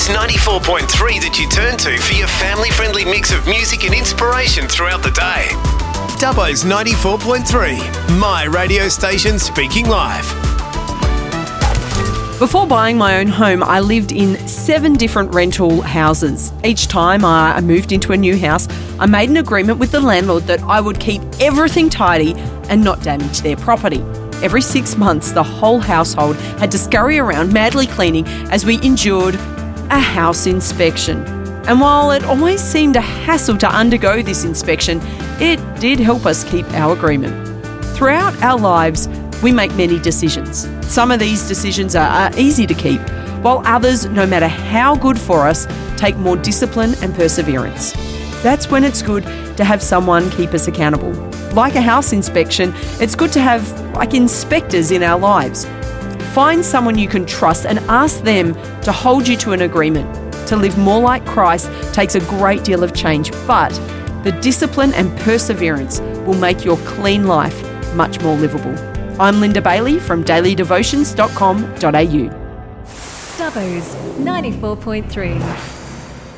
94.3 that you turn to for your family-friendly mix of music and inspiration throughout the day. Dubbo's 94.3, my radio station speaking live. Before buying my own home, I lived in 7 different rental houses. Each time I moved into a new house, I made an agreement with the landlord that I would keep everything tidy and not damage their property. Every 6 months, the whole household had to scurry around madly cleaning as we endured a house inspection. And while it always seemed a hassle to undergo this inspection, it did help us keep our agreement. Throughout our lives, we make many decisions. Some of these decisions are easy to keep, while others, no matter how good for us, take more discipline and perseverance. That's when it's good to have someone keep us accountable. Like a house inspection, it's good to have inspectors in our lives. Find someone you can trust and ask them to hold you to an agreement. To live more like Christ takes a great deal of change, but the discipline and perseverance will make your clean life much more livable. I'm Linda Bailey from dailydevotions.com.au. Dubbo's 94.3.